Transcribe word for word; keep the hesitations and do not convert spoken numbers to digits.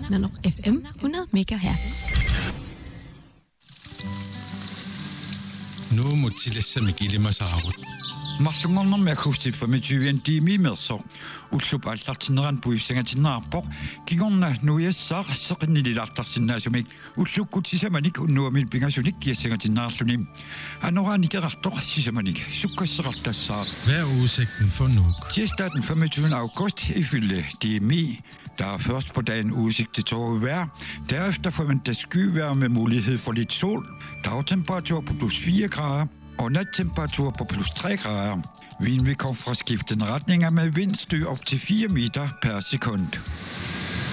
Nanok F M hundrede megahertz. Nu må tillæse mig gilde mig saarut. Marlungarnar med akustik for med tyve timer med så. Utlub altartinran puissenga tinarpor. Kigorna nu jeg sar saqni li altartinnasumik. Utlukku tisamanik unnuamil pingasunik kiessenga tinarlunim. Anorani kerartor sisamanik. Sukkasserartassar. Hvad er udsigten for nu? Tirsdag den femogtyvende august ifølge D M I. Der er først på dagen udsigt til tåget vejr. Derefter forventes skyvejr med mulighed for lidt sol. Dagtemperatur på plus fire grader og nattemperatur på plus tre grader. Vinden vil komme fra skiftende retninger med vindstød op til fire meter per sekund.